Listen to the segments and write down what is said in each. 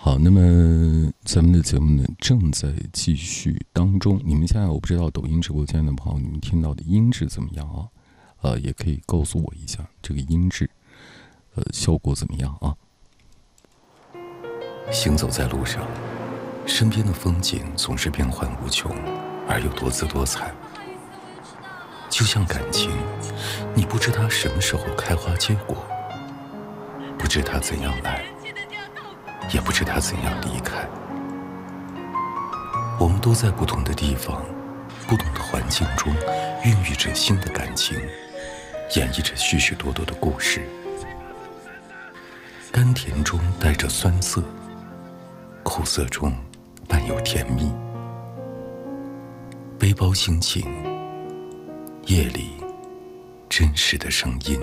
好，那么咱们的节目呢正在继续当中。你们现在我不知道抖音直播间的朋友，你们听到的音质怎么样啊？也可以告诉我一下这个音质，效果怎么样啊？行走在路上，身边的风景总是变幻无穷，而又多姿多彩。就像感情，你不知它什么时候开花结果，不知它怎样来，也不知它怎样离开。我们都在不同的地方，不同的环境中，孕育着新的感情，演绎着许许多多的故事。甘甜中带着酸涩，苦涩中伴有甜蜜。背包心情，夜里真实的声音。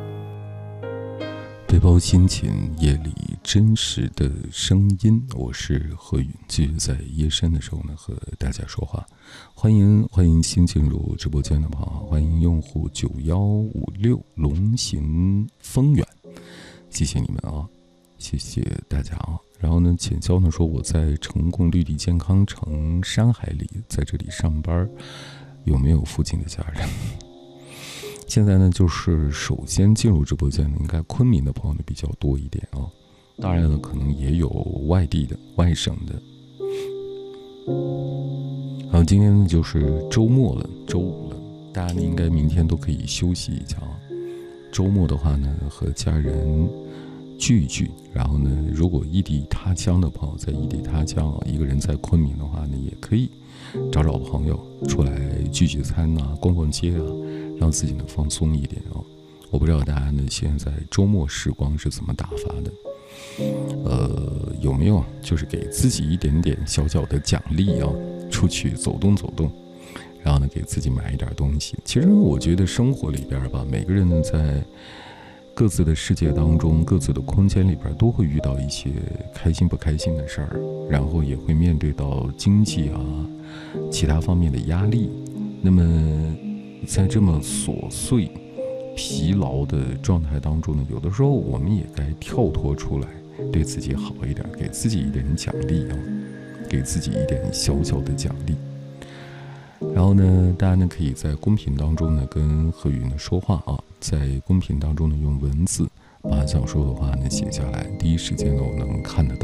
背包心情，夜里真实的声音。我是何允，继续在夜深的时候呢和大家说话。欢迎新进入直播间的朋友，欢迎用户9156龙行风远，谢谢你们啊，谢谢大家啊。然后呢，浅笑呢说我在成功绿地健康城山海里，在这里上班，有没有附近的家人？现在呢，就是首先进入直播间呢，应该昆明的朋友呢比较多一点啊，当然了，可能也有外地的、外省的。然后今天呢就是周末了，周五了，大家呢应该明天都可以休息一下啊。周末的话呢，和家人聚一聚，然后呢，如果异地他乡的朋友在异地他乡啊，一个人在昆明的话呢，也可以找朋友出来聚餐啊，逛逛街啊，让自己呢放松一点啊。我不知道大家呢现在周末时光是怎么打发的，有没有就是给自己一点点小小的奖励啊，出去走动走动，然后呢给自己买一点东西。其实我觉得生活里边吧，每个人呢在各自的世界当中，各自的空间里边都会遇到一些开心不开心的事儿，然后也会面对到经济啊其他方面的压力。那么在这么琐碎疲劳的状态当中呢，有的时候我们也该跳脱出来，对自己好一点，给自己一点奖励啊，给自己一点小小的奖励。然后呢，大家呢可以在公屏当中呢跟何宇呢说话啊，在公屏当中呢用文字把想说的话呢写下来，第一时间呢我能看得到。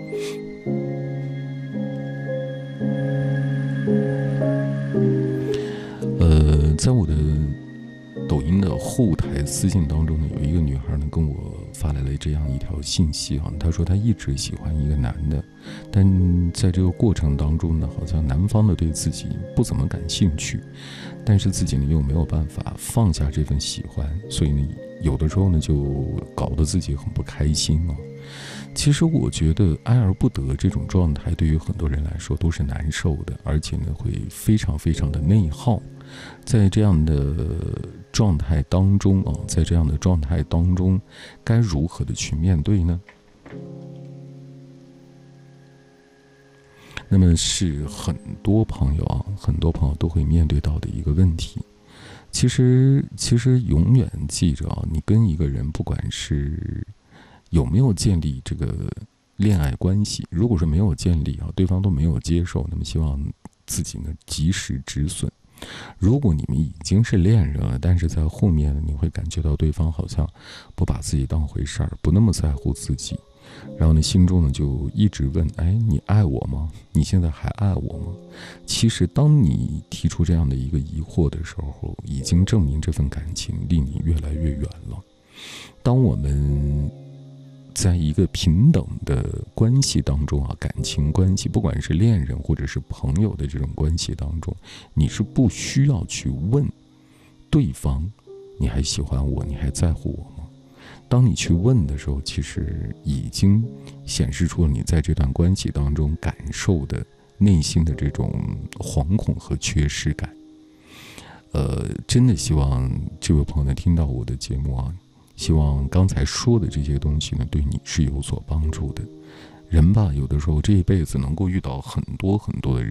在我的抖音的后台私信当中呢，有一个女孩呢跟我发来了这样一条信息啊，她说她一直喜欢一个男的，但在这个过程当中呢，好像男方的对自己不怎么感兴趣，但是自己呢又没有办法放下这份喜欢，所以呢有的时候呢就搞得自己很不开心啊。其实我觉得爱而不得这种状态对于很多人来说都是难受的，而且呢会非常非常的内耗。在这样的状态当中啊，在这样的状态当中，该如何的去面对呢？那么是很多朋友都会面对到的一个问题。其实永远记着啊，你跟一个人不管是有没有建立这个恋爱关系，如果是没有建立啊，对方都没有接受，那么希望自己呢及时止损。如果你们已经是恋人了，但是在后面你会感觉到对方好像不把自己当回事儿，不那么在乎自己，然后呢心中呢就一直问，你爱我吗？你现在还爱我吗？其实当你提出这样的一个疑惑的时候，已经证明这份感情离你越来越远了。当我们在一个平等的关系当中啊，感情关系，不管是恋人或者是朋友的这种关系当中，你是不需要去问对方你还喜欢我，你还在乎我吗？当你去问的时候，其实已经显示出了你在这段关系当中感受的内心的这种惶恐和缺失感。真的希望这位朋友能听到我的节目啊，希望刚才说的这些东西呢，对你是有所帮助的。人吧，有的时候这一辈子能够遇到很多很多的人。